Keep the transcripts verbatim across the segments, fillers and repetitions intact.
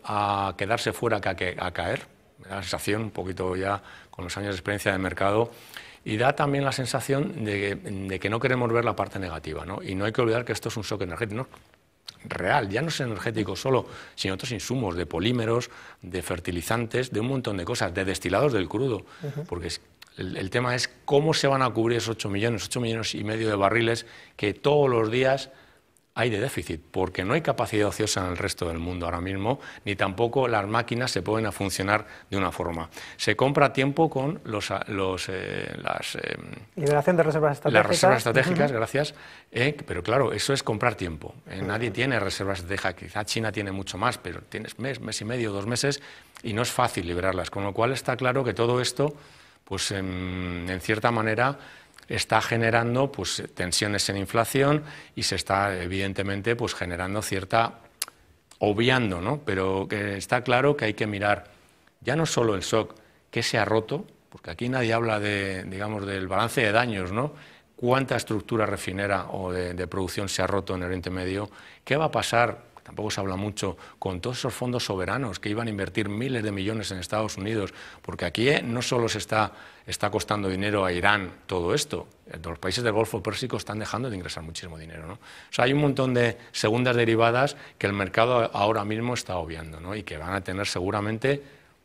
a quedarse fuera que a, que a caer. Me da la sensación, un poquito ya con los años de experiencia de mercado, y da también la sensación de, de que no queremos ver la parte negativa, ¿no? Y no hay que olvidar que esto es un shock energético, ¿no? Real, ya no es energético solo, sino otros insumos de polímeros, de fertilizantes, de un montón de cosas, de destilados del crudo, uh-huh. porque es, el, el tema es cómo se van a cubrir esos ocho millones, ocho millones y medio de barriles que todos los días hay de déficit, porque no hay capacidad ociosa en el resto del mundo ahora mismo, ni tampoco las máquinas se pueden funcionar de una forma. Se compra tiempo con los, los, eh, las... Eh, liberación de reservas estratégicas. Las reservas estratégicas, uh-huh. gracias. Eh, pero claro, eso es comprar tiempo. Eh, uh-huh. Nadie tiene reservas estratégicas, quizá China tiene mucho más, pero tienes mes, mes y medio, dos meses, y no es fácil liberarlas. Con lo cual está claro que todo esto, pues en, en cierta manera, está generando pues, tensiones en inflación y se está evidentemente pues, generando cierta, obviando, ¿no? Pero que está claro que hay que mirar ya no solo el shock que se ha roto, porque aquí nadie habla de, digamos, del balance de daños, ¿no? Cuánta estructura refinera o de, de producción se ha roto en el Oriente Medio, qué va a pasar. Tampoco se habla mucho con todos esos fondos soberanos que iban a invertir miles de millones en Estados Unidos, porque aquí eh, no solo se está, está costando dinero a Irán todo esto, los países del Golfo Pérsico están dejando de ingresar muchísimo dinero, ¿no? O sea, hay un montón de segundas derivadas que el mercado ahora mismo está obviando, ¿no? Y que van a tener seguramente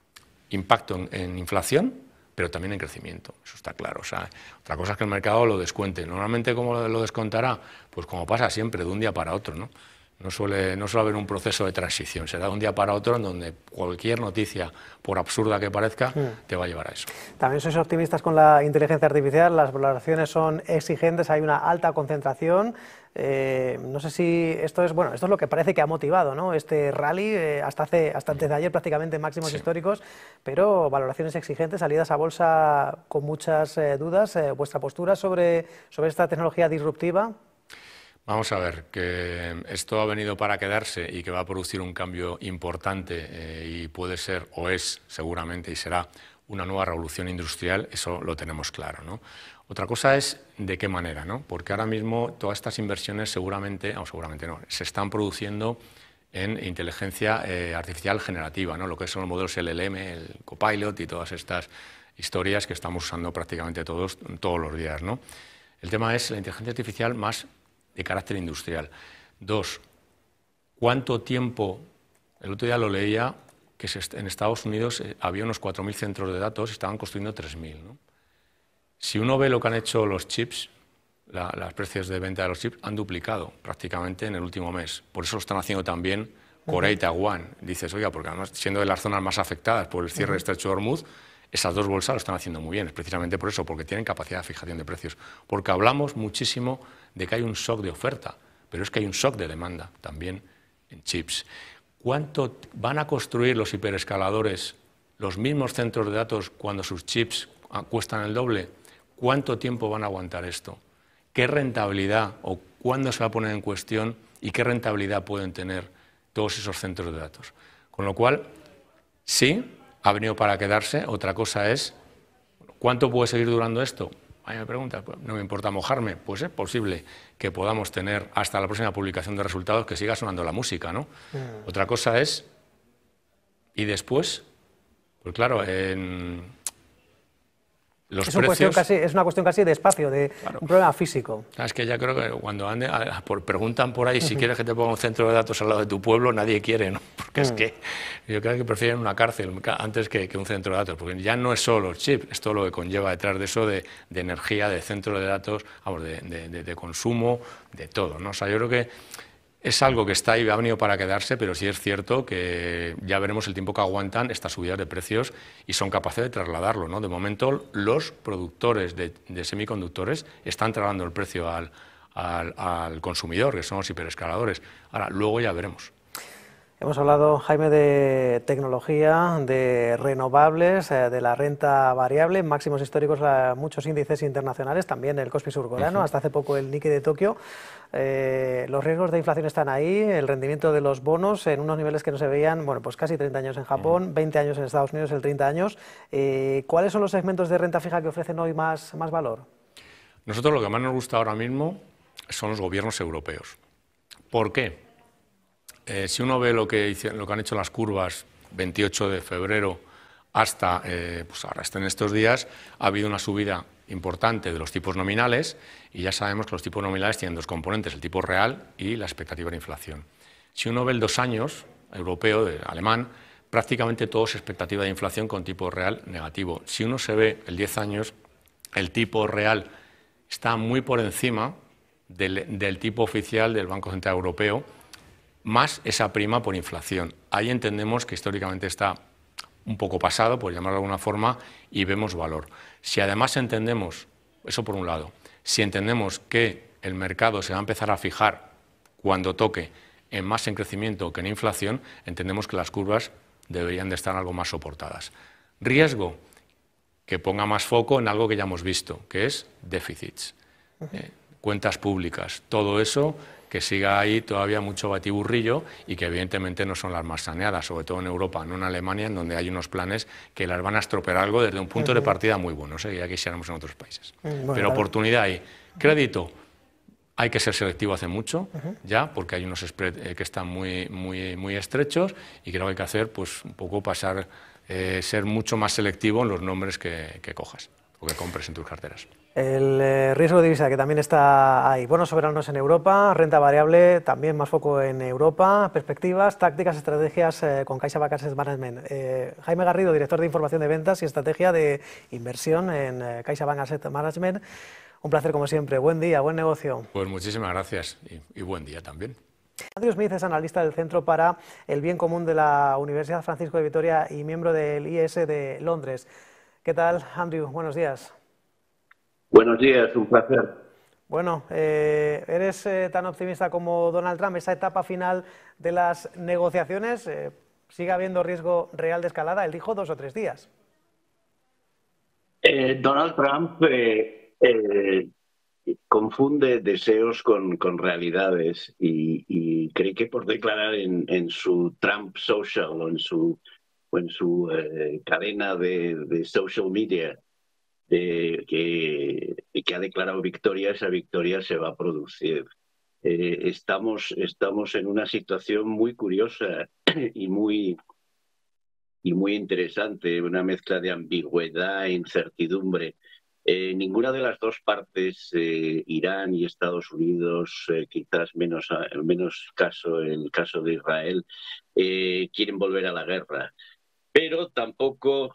impacto en, en inflación, pero también en crecimiento, eso está claro. O sea, otra cosa es que el mercado lo descuente. Normalmente, ¿cómo lo descontará? Pues como pasa siempre, de un día para otro, ¿no? No suele, no suele haber un proceso de transición, será de un día para otro en donde cualquier noticia, por absurda que parezca, mm. te va a llevar a eso. También sois optimistas con la inteligencia artificial, las valoraciones son exigentes, hay una alta concentración. Eh, no sé si esto es, bueno, esto es lo que parece que ha motivado, ¿no? Este rally, eh, hasta, hace, hasta antes de ayer prácticamente máximos sí. históricos, pero valoraciones exigentes, salidas a bolsa con muchas eh, dudas. Eh, ¿Vuestra postura sobre, sobre esta tecnología disruptiva? Vamos a ver, que esto ha venido para quedarse y que va a producir un cambio importante eh, y puede ser, o es seguramente y será, una nueva revolución industrial, eso lo tenemos claro, ¿no? Otra cosa es de qué manera, ¿no? Porque ahora mismo todas estas inversiones seguramente, o seguramente no, se están produciendo en inteligencia eh, artificial generativa, ¿no? Lo que son los modelos L L M, el Copilot y todas estas historias que estamos usando prácticamente todos, todos los días, ¿no? El tema es la inteligencia artificial más de carácter industrial. Dos, ¿cuánto tiempo? El otro día lo leía, que en Estados Unidos había unos cuatro mil centros de datos y estaban construyendo tres mil, ¿no? Si uno ve lo que han hecho los chips, la, los precios de venta de los chips han duplicado prácticamente en el último mes. Por eso lo están haciendo también Corea y Taiwán. Dices, oiga, porque además siendo de las zonas más afectadas por el cierre del Estrecho de Hormuz, esas dos bolsas lo están haciendo muy bien, es precisamente por eso, porque tienen capacidad de fijación de precios. Porque hablamos muchísimo de que hay un shock de oferta, pero es que hay un shock de demanda también en chips. ¿Cuánto van a construir los hiperescaladores los mismos centros de datos cuando sus chips cuestan el doble? ¿Cuánto tiempo van a aguantar esto? ¿Qué rentabilidad o cuándo se va a poner en cuestión y qué rentabilidad pueden tener todos esos centros de datos? Con lo cual, sí, ha venido para quedarse. Otra cosa es, ¿cuánto puede seguir durando esto? A mí me pregunta, pues, no me importa mojarme. Pues es posible que podamos tener hasta la próxima publicación de resultados que siga sonando la música, ¿no? Mm. Otra cosa es, ¿y después? Pues claro, en los es, un precios... casi, es una cuestión casi de espacio, de claro. un problema físico. Es que ya creo que cuando ande, a, por, preguntan por ahí si quieres que te ponga un centro de datos al lado de tu pueblo, nadie quiere, ¿no? Porque mm. es que yo creo que prefieren una cárcel antes que, que un centro de datos, porque ya no es solo el chip, es todo lo que conlleva detrás de eso, de, de energía, de centro de datos, vamos, de, de, de, de consumo, de todo, ¿no? O sea, yo creo que es algo que está ahí, ha venido para quedarse, pero sí es cierto que ya veremos el tiempo que aguantan estas subidas de precios y son capaces de trasladarlo, ¿no? De momento, los productores de, de semiconductores están trasladando el precio al, al, al consumidor, que son los hiperescaladores. Ahora, luego ya veremos. Hemos hablado, Jaime, de tecnología, de renovables, de la renta variable, máximos históricos, muchos índices internacionales, también el Kospi surcoreano, uh-huh. hasta hace poco el Nikkei de Tokio. Eh, los riesgos de inflación están ahí, el rendimiento de los bonos en unos niveles que no se veían, bueno, pues casi treinta años en Japón, uh-huh. veinte años en Estados Unidos, el treinta años. Eh, ¿Cuáles son los segmentos de renta fija que ofrecen hoy más, más valor? Nosotros lo que más nos gusta ahora mismo son los gobiernos europeos. ¿Por qué? eh, si uno ve lo que, hice, lo que han hecho las curvas veintiocho de febrero hasta, eh, pues ahora hasta en estos días, ha habido una subida importante de los tipos nominales y ya sabemos que los tipos nominales tienen dos componentes, el tipo real y la expectativa de inflación. Si uno ve el dos años europeo, de, alemán, prácticamente todo es expectativa de inflación con tipo real negativo. Si uno se ve el diez años, el tipo real está muy por encima del, del tipo oficial del Banco Central Europeo, más esa prima por inflación. Ahí entendemos que históricamente está un poco pasado, por llamarlo de alguna forma, y vemos valor. Si además entendemos, eso por un lado, si entendemos que el mercado se va a empezar a fijar cuando toque en más en crecimiento que en inflación, entendemos que las curvas deberían de estar algo más soportadas. Riesgo, que ponga más foco en algo que ya hemos visto, que es déficits, eh, cuentas públicas, todo eso que siga ahí todavía mucho batiburrillo y que evidentemente no son las más saneadas, sobre todo en Europa, no en Alemania, en donde hay unos planes que las van a estropear algo desde un punto uh-huh. de partida muy bueno, ¿eh? Ya quisiéramos en otros países. Uh-huh. Bueno, Pero claro. oportunidad hay. Crédito, hay que ser selectivo hace mucho, uh-huh. ya, porque hay unos spreads eh, que están muy, muy, muy estrechos y creo que hay que hacer pues, un poco pasar, eh, ser mucho más selectivo en los nombres que, que cojas o que compres en tus carteras. El eh, riesgo de divisa, que también está ahí. Bonos soberanos en Europa, renta variable, también más foco en Europa, perspectivas, tácticas, estrategias eh, con CaixaBank Asset Management. Eh, Jaime Garrido, director de información de ventas y estrategia de inversión en eh, CaixaBank Asset Management. Un placer como siempre. Buen día, buen negocio. Pues muchísimas gracias y, y buen día también. Andrew Smith es analista del Centro para el Bien Común de la Universidad Francisco de Vitoria y miembro del I E S de Londres. ¿Qué tal, Andrew? Buenos días. Buenos días, un placer. Bueno, eh, ¿eres eh, tan optimista como Donald Trump? Esa etapa final de las negociaciones, eh, ¿sigue habiendo riesgo real de escalada? Él dijo dos o tres días. Eh, Donald Trump eh, eh, confunde deseos con, con realidades y, y cree que por declarar en, en su Trump Social o en su, o en su eh, cadena de, de social media de, que, que ha declarado victoria, esa victoria se va a producir. Eh, estamos, estamos en una situación muy curiosa y muy, y muy interesante, una mezcla de ambigüedad e incertidumbre. Eh, ninguna de las dos partes, eh, Irán y Estados Unidos, eh, quizás menos, menos caso el caso de Israel, eh, quieren volver a la guerra. Pero tampoco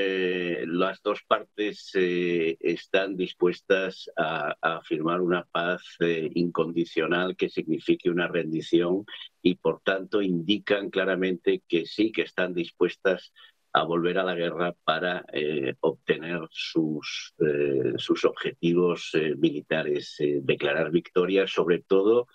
eh, las dos partes eh, están dispuestas a, a firmar una paz eh, incondicional que signifique una rendición y, por tanto, indican claramente que sí que están dispuestas a volver a la guerra para eh, obtener sus, eh, sus objetivos eh, militares, eh, declarar victoria, sobre todo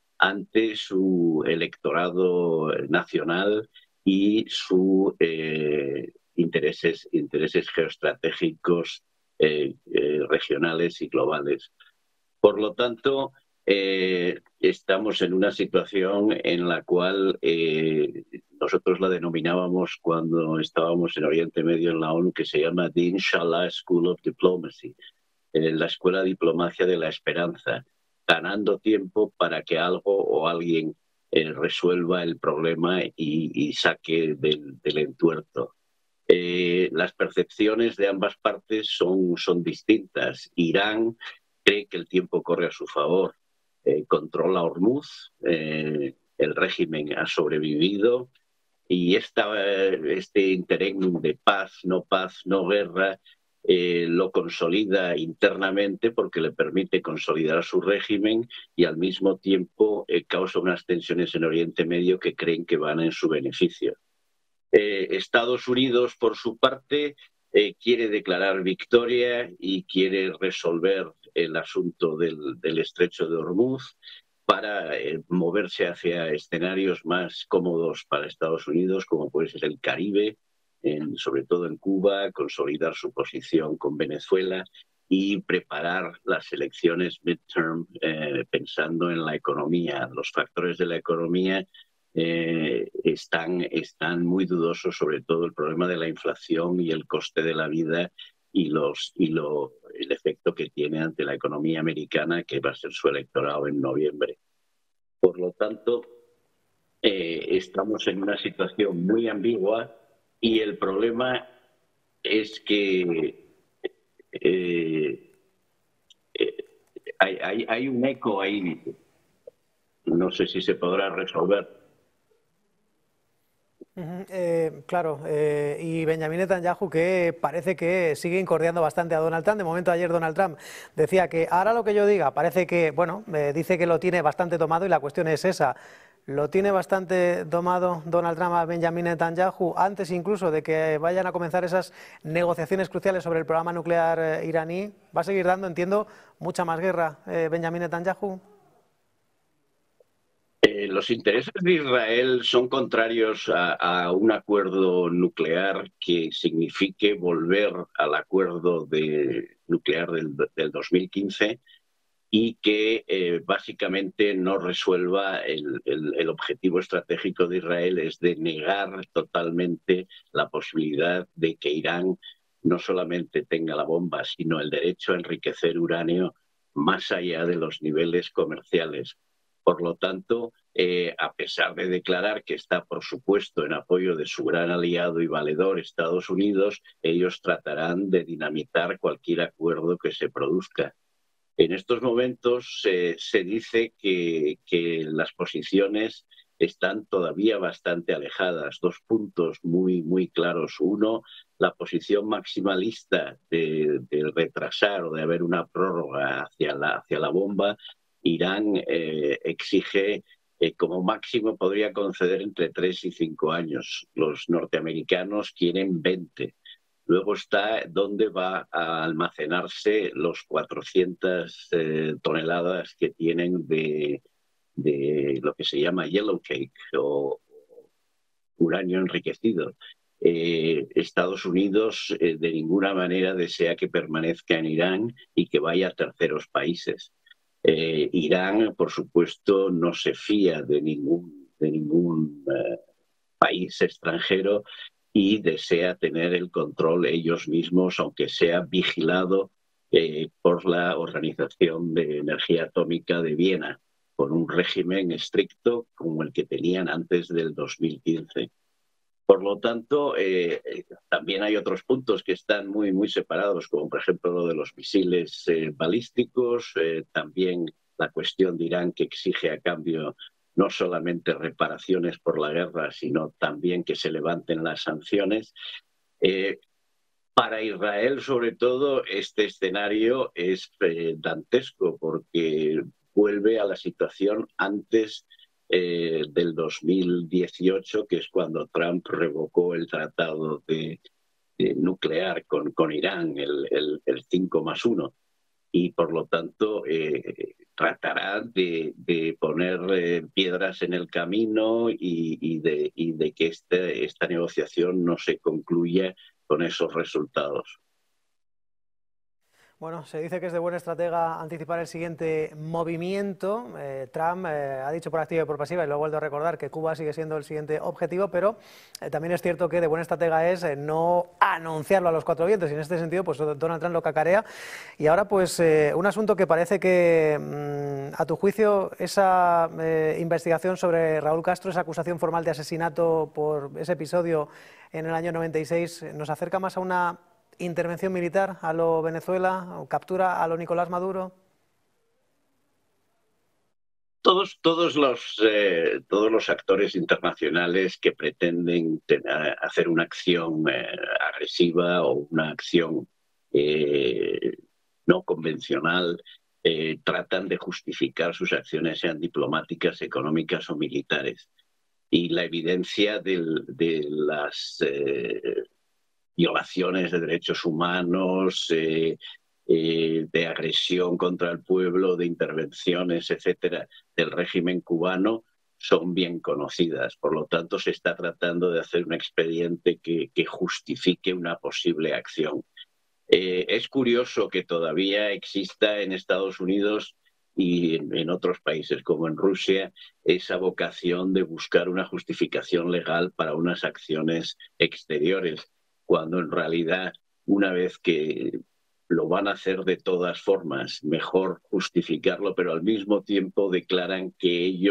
ante su electorado nacional y sus eh, intereses, intereses geoestratégicos eh, eh, regionales y globales. Por lo tanto, eh, estamos en una situación en la cual eh, nosotros la denominábamos cuando estábamos en Oriente Medio en la ONU, que se llama The Inshallah School of Diplomacy, eh, la Escuela de Diplomacia de la Esperanza, ganando tiempo para que algo o alguien eh, resuelva el problema y, y saque del, del entuerto. Eh, las percepciones de ambas partes son, son distintas. Irán cree que el tiempo corre a su favor, eh, controla Hormuz, eh, el régimen ha sobrevivido y esta, este interregnum de paz, no paz, no guerra, Eh, lo consolida internamente porque le permite consolidar su régimen y al mismo tiempo eh, causa unas tensiones en Oriente Medio que creen que van en su beneficio. Eh, Estados Unidos, por su parte, eh, quiere declarar victoria y quiere resolver el asunto del, del estrecho de Hormuz para eh, moverse hacia escenarios más cómodos para Estados Unidos, como puede ser el Caribe, En, sobre todo en Cuba, consolidar su posición con Venezuela y preparar las elecciones midterm eh, pensando en la economía. Los factores de la economía eh, están, están muy dudosos, sobre todo el problema de la inflación y el coste de la vida y, los, y lo, el efecto que tiene ante la economía americana, que va a ser su electorado en noviembre. Por lo tanto, eh, estamos en una situación muy ambigua y el problema es que eh, eh, hay, hay, hay un eco ahí. No sé si se podrá resolver. Uh-huh. eh, claro, eh, y Benjamin Netanyahu, que parece que sigue incordiando bastante a Donald Trump. De momento, ayer Donald Trump decía que ahora lo que yo diga, parece que, bueno, eh, dice que lo tiene bastante tomado, y la cuestión es esa. ¿Lo tiene bastante tomado Donald Trump a Benjamin Netanyahu antes incluso de que vayan a comenzar esas negociaciones cruciales sobre el programa nuclear eh, iraní? ¿Va a seguir dando, entiendo, mucha más guerra eh, Benjamin Netanyahu? Eh, los intereses de Israel son contrarios a, a un acuerdo nuclear que signifique volver al acuerdo de, nuclear del, del dos mil quince y que eh, básicamente no resuelva el, el, el objetivo estratégico de Israel, es de negar totalmente la posibilidad de que Irán no solamente tenga la bomba, sino el derecho a enriquecer uranio más allá de los niveles comerciales. Por lo tanto, eh, a pesar de declarar que está, por supuesto, en apoyo de su gran aliado y valedor Estados Unidos, ellos tratarán de dinamitar cualquier acuerdo que se produzca. En estos momentos eh, se dice que, que las posiciones están todavía bastante alejadas. Dos puntos muy, muy claros. Uno, la posición maximalista de, de retrasar o de haber una prórroga hacia la, hacia la bomba. Irán eh, exige, eh, como máximo podría conceder entre tres y cinco años. Los norteamericanos quieren veinte. Luego está dónde va a almacenarse los cuatrocientas eh, toneladas que tienen de, de lo que se llama yellow cake o uranio enriquecido. Eh, Estados Unidos eh, de ninguna manera desea que permanezca en Irán y que vaya a terceros países. Eh, Irán, por supuesto, no se fía de ningún, de ningún eh, país extranjero y desea tener el control ellos mismos, aunque sea vigilado eh, por la Organización de Energía Atómica de Viena, con un régimen estricto como el que tenían antes del dos mil quince. Por lo tanto, eh, también hay otros puntos que están muy, muy separados, como por ejemplo lo de los misiles eh, balísticos, eh, también la cuestión de Irán, que exige a cambio no solamente reparaciones por la guerra, sino también que se levanten las sanciones. Eh, para Israel, sobre todo, este escenario es eh, dantesco, porque vuelve a la situación antes eh, del dos mil dieciocho, que es cuando Trump revocó el tratado de, de nuclear con, con Irán, el, el, el cinco más uno. Y por lo tanto eh, tratará de, de poner eh, piedras en el camino y, y, de, y de que este, esta negociación no se concluya con esos resultados. Bueno, se dice que es de buena estratega anticipar el siguiente movimiento. Eh, Trump eh, ha dicho por activa y por pasiva, y lo he vuelto a recordar, que Cuba sigue siendo el siguiente objetivo, pero eh, también es cierto que de buena estratega es eh, no anunciarlo a los cuatro vientos, y en este sentido pues Donald Trump lo cacarea. Y ahora pues eh, un asunto que parece que, mmm, a tu juicio, esa eh, investigación sobre Raúl Castro, esa acusación formal de asesinato por ese episodio en el año noventa y seis, nos acerca más a una intervención militar a lo Venezuela, o captura a lo Nicolás Maduro. Todos, todos, los, eh, todos los actores internacionales que pretenden tener, hacer una acción eh, agresiva o una acción eh, no convencional eh, tratan de justificar sus acciones, sean diplomáticas, económicas o militares. Y la evidencia del, de las eh, violaciones de derechos humanos, eh, eh, de agresión contra el pueblo, de intervenciones, etcétera, del régimen cubano, son bien conocidas. Por lo tanto, se está tratando de hacer un expediente que, que justifique una posible acción. Eh, es curioso que todavía exista en Estados Unidos y en, en otros países como en Rusia esa vocación de buscar una justificación legal para unas acciones exteriores, cuando en realidad, una vez que lo van a hacer de todas formas, mejor justificarlo, pero al mismo tiempo declaran que ellos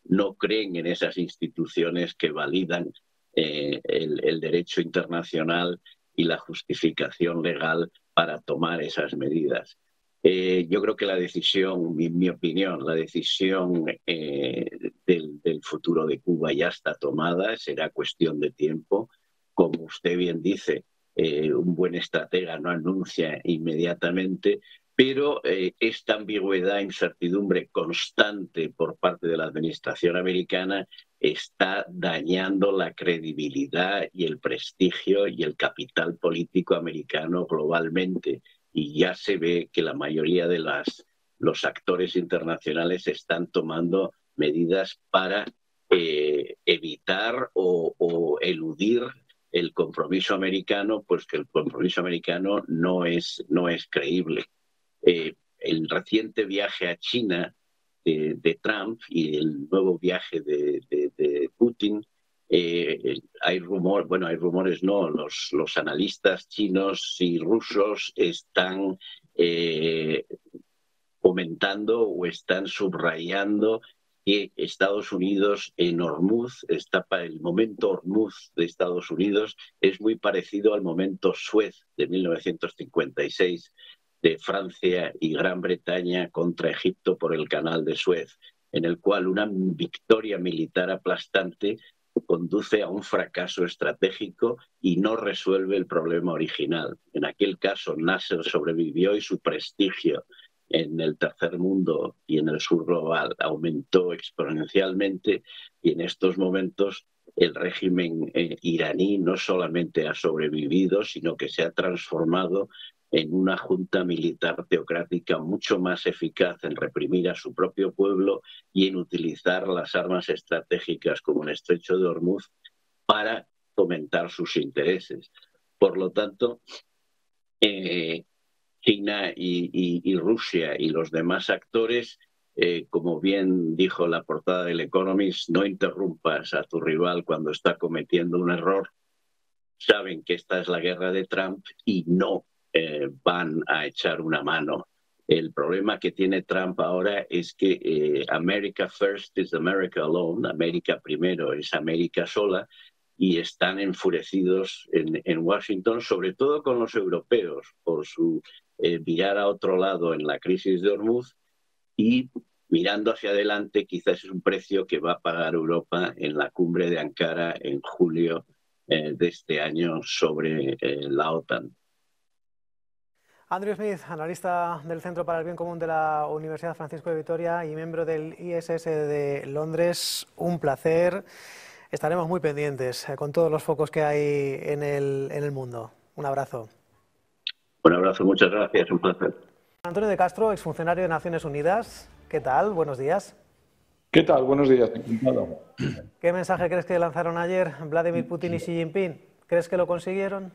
no creen en esas instituciones que validan eh, el, el derecho internacional y la justificación legal para tomar esas medidas. Eh, yo creo que la decisión, en mi opinión, la decisión eh, del, del futuro de Cuba ya está tomada, será cuestión de tiempo. Como usted bien dice, eh, un buen estratega no anuncia inmediatamente, pero eh, esta ambigüedad, incertidumbre constante por parte de la administración americana está dañando la credibilidad y el prestigio y el capital político americano globalmente. Y ya se ve que la mayoría de las, los actores internacionales están tomando medidas para eh, evitar o, o eludir el compromiso americano, pues que el compromiso americano no es, no es creíble. Eh, el reciente viaje a China de, de Trump y el nuevo viaje de, de, de Putin, eh, hay rumores, bueno, hay rumores no, los, los analistas chinos y rusos están eh, comentando o están subrayando que Estados Unidos en Hormuz, está para el momento Hormuz de Estados Unidos es muy parecido al momento Suez de mil novecientos cincuenta y seis de Francia y Gran Bretaña contra Egipto por el canal de Suez, en el cual una victoria militar aplastante conduce a un fracaso estratégico y no resuelve el problema original. En aquel caso, Nasser sobrevivió y su prestigio en el tercer mundo y en el sur global aumentó exponencialmente, y en estos momentos el régimen eh, iraní no solamente ha sobrevivido, sino que se ha transformado en una junta militar teocrática mucho más eficaz en reprimir a su propio pueblo y en utilizar las armas estratégicas como el Estrecho de Hormuz para fomentar sus intereses. Por lo tanto, eh, China y, y, y Rusia y los demás actores, eh, como bien dijo la portada del Economist, no interrumpas a tu rival cuando está cometiendo un error. Saben que esta es la guerra de Trump y no eh, van a echar una mano. El problema que tiene Trump ahora es que eh, America first is America alone, América primero es América sola, y están enfurecidos en, en Washington, sobre todo con los europeos, por su eh, mirar a otro lado en la crisis de Hormuz, y mirando hacia adelante quizás es un precio que va a pagar Europa en la cumbre de Ankara en julio eh, de este año sobre eh, la OTAN. Andrew Smith, analista del Centro para el Bien Común de la Universidad Francisco de Vitoria y miembro del I S S de Londres, un placer. Estaremos muy pendientes eh, con todos los focos que hay en el, en el mundo. Un abrazo. Un abrazo, muchas gracias, un placer. Antonio de Castro, exfuncionario de Naciones Unidas. ¿Qué tal? Buenos días. ¿Qué tal? Buenos días, encantado. ¿Qué mensaje crees que lanzaron ayer Vladimir Putin y Xi Jinping? ¿Crees que lo consiguieron?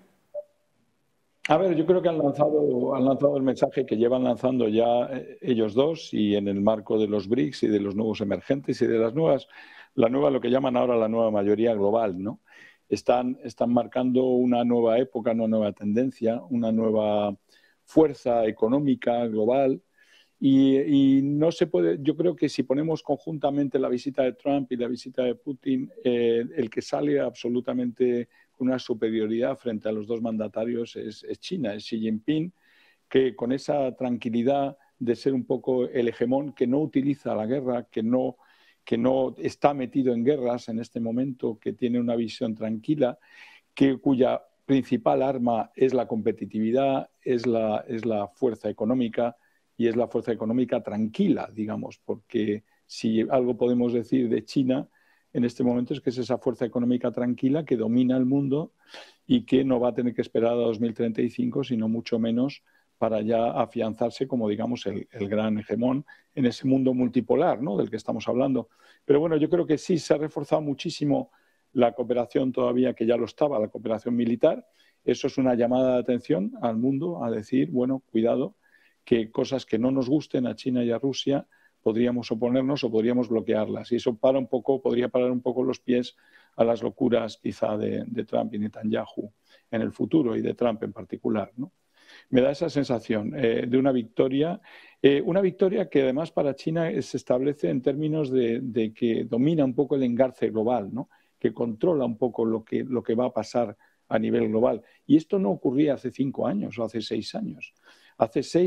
A ver, yo creo que han lanzado, han lanzado el mensaje que llevan lanzando ya ellos dos, y en el marco de los BRICS y de los nuevos emergentes y de las nuevas, la nueva, lo que llaman ahora la nueva mayoría global, ¿no? Están, están marcando una nueva época, una nueva tendencia, una nueva fuerza económica global. Y, y no se puede, yo creo que si ponemos conjuntamente la visita de Trump y la visita de Putin, eh, el que sale absolutamente con una superioridad frente a los dos mandatarios es, es China, es Xi Jinping, que con esa tranquilidad de ser un poco el hegemón, que no utiliza la guerra, que no, que no está metido en guerras en este momento, que tiene una visión tranquila, que, cuya principal arma es la competitividad, es la, es la fuerza económica, y es la fuerza económica tranquila, digamos, porque si algo podemos decir de China en este momento es que es esa fuerza económica tranquila que domina el mundo y que no va a tener que esperar a dos mil treinta y cinco, sino mucho menos, para ya afianzarse como, digamos, el, el gran hegemón en ese mundo multipolar, ¿no?, del que estamos hablando. Pero bueno, yo creo que sí se ha reforzado muchísimo la cooperación todavía, que ya lo estaba, la cooperación militar. Eso es una llamada de atención al mundo a decir, bueno, cuidado, que cosas que no nos gusten a China y a Rusia podríamos oponernos o podríamos bloquearlas. Y eso para un poco, podría parar un poco los pies a las locuras quizá de, de Trump y Netanyahu en el futuro, y de Trump en particular, ¿no? me da esa sensación eh, de una victoria, eh, una victoria que además para China se establece en términos de, de que domina un poco el engarce global, ¿no? Que controla un poco lo que, lo que va a pasar a nivel global. Y esto no ocurría hace cinco años o hace seis años. Hace seis